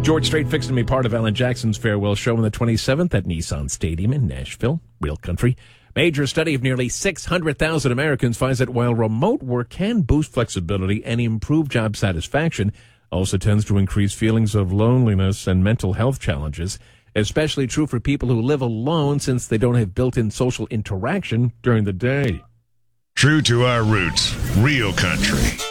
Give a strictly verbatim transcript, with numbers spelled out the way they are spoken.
George Strait fixing to be part of Alan Jackson's farewell show on the twenty-seventh at Nissan Stadium in Nashville, Real Country. Major study of nearly six hundred thousand Americans finds that while remote work can boost flexibility and improve job satisfaction, also tends to increase feelings of loneliness and mental health challenges, especially true for people who live alone since they don't have built-in social interaction during the day. True to our roots, Real Country.